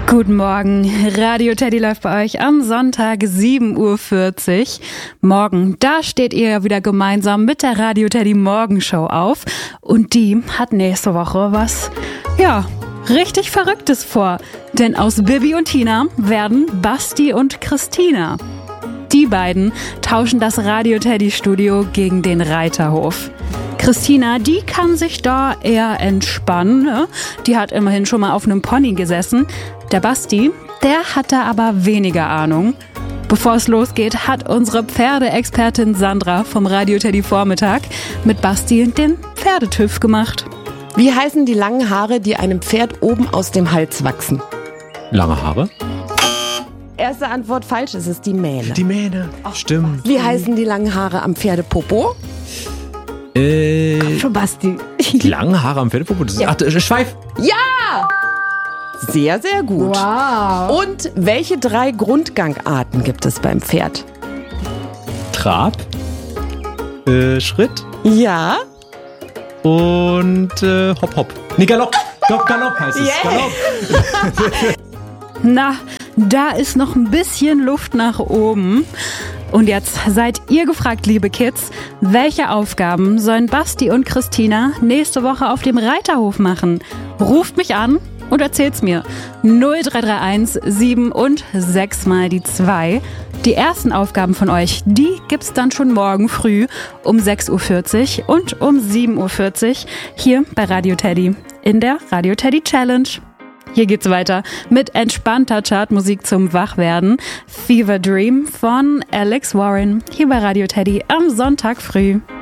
Guten Morgen, Radio Teddy läuft bei euch am Sonntag 7.40 Uhr. Morgen, da steht ihr wieder gemeinsam mit der Radio Teddy Morgenshow auf und die hat nächste Woche was, richtig Verrücktes vor. Denn aus Bibi und Tina werden Basti und Christina. Die beiden tauschen das Radio Teddy Studio gegen den Reiterhof. Christina, die kann sich da eher entspannen, ne? Die hat immerhin schon mal auf einem Pony gesessen. Der Basti, der hat da aber weniger Ahnung. Bevor es losgeht, hat unsere Pferdeexpertin Sandra vom Radio Teddy Vormittag mit Basti den Pferdetüff gemacht. Wie heißen die langen Haare, die einem Pferd oben aus dem Hals wachsen? Lange Haare? Erste Antwort falsch, es ist die Mähne. Die Mähne, stimmt. Wie heißen die langen Haare am Pferdepopo? Schon Basti. Die langen Haare am Pferdepopo? Schweif. Ja! Sehr, sehr gut. Wow. Und welche 3 Grundgangarten gibt es beim Pferd? Trab. Schritt. Ja. Und Hopp, Hopp. Nee, Galopp. Galopp heißt es. Yeah. Galopp. Na, da ist noch ein bisschen Luft nach oben. Und jetzt seid ihr gefragt, liebe Kids, welche Aufgaben sollen Basti und Christina nächste Woche auf dem Reiterhof machen? Ruft mich an und erzählt's mir. 0331 7 und 6 mal die 2. Die ersten Aufgaben von euch, die gibt's dann schon morgen früh um 6.40 Uhr und um 7.40 Uhr hier bei Radio Teddy in der Radio Teddy Challenge. Hier geht's weiter mit entspannter Chartmusik zum Wachwerden. Fever Dream von Alex Warren hier bei Radio Teddy am Sonntag früh.